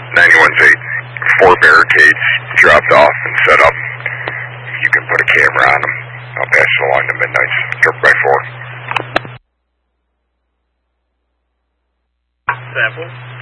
918, 4 barricades dropped off and set up. You can put a camera on them. I'll pass it along to Midnights, covered by 4. Sample.